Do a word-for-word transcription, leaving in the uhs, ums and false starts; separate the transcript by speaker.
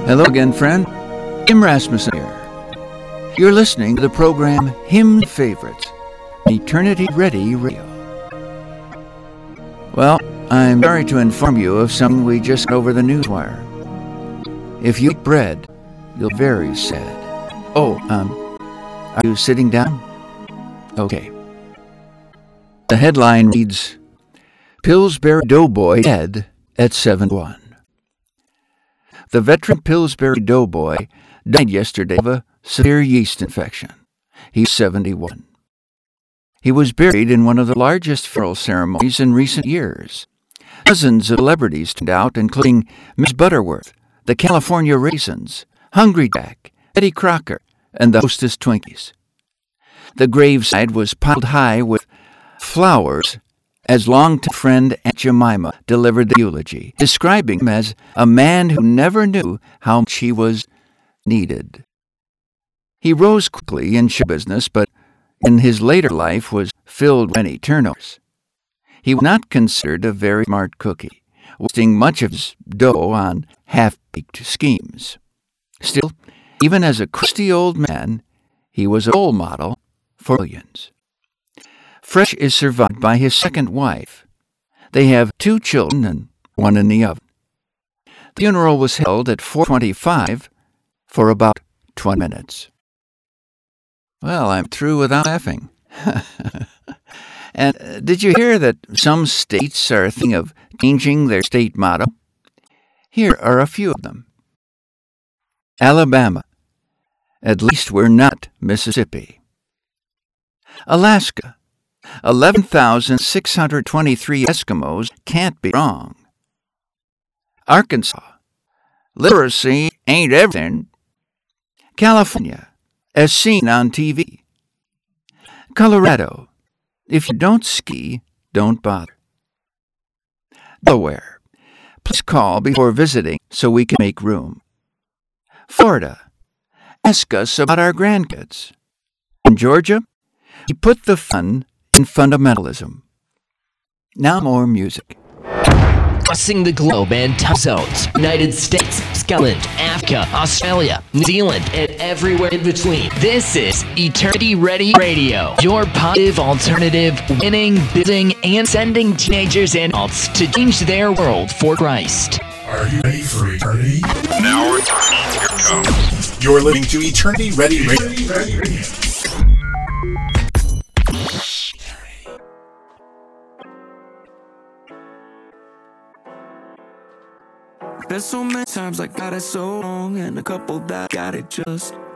Speaker 1: Hello again, friend. Tim Rasmussen here. You're listening to the program Hymn Favorites, Eternity Ready Radio. Well, I'm sorry to inform you of something we just got over the newswire. If you eat bread, you'll be very sad. Oh, um, are you sitting down? Okay. The headline reads, Pillsbury Doughboy dead at seventy-one. The veteran Pillsbury Doughboy died yesterday of a severe yeast infection. He's seventy-one. He was buried in one of the largest funeral ceremonies in recent years. Dozens of celebrities turned out, including Miss Butterworth, the California Raisins, Hungry Jack, Eddie Crocker, and the Hostess Twinkies. The graveside was piled high with flowers as longtime friend Aunt Jemima delivered the eulogy, describing him as a man who never knew how much he was needed. He rose quickly in show business, but in his later life was filled with many turnovers. He was not considered a very smart cookie, wasting much of his dough on half-baked schemes. Still, even as a crusty old man, he was a role model for millions. Fresh is survived by his second wife. They have two children and one in the oven. The funeral was held at four twenty-five for about twenty minutes. Well, I'm through without laughing. And uh, did you hear that some states are thinking of changing their state motto? Here are a few of them. Alabama. At least we're not Mississippi. Alaska. eleven thousand six hundred twenty-three Eskimos can't be wrong. Arkansas. Literacy ain't everything. California. As seen on T V. Colorado. If you don't ski, don't bother. Delaware. Please call before visiting so we can make room. Florida. Ask us about our grandkids. In Georgia, we put the fun in fundamentalism. Now more music.
Speaker 2: Crossing the globe and time zones. United States, Scotland, Africa, Australia, New Zealand, and everywhere in between. This is Eternity Ready Radio. Your positive alternative, winning, building, and sending teenagers and adults to change their world for Christ.
Speaker 3: Are you ready for eternity?
Speaker 4: Now we're talking. Here it comes.
Speaker 3: You're listening to Eternity Ready Radio.
Speaker 5: There's so many times I got it so wrong, and a couple that got it just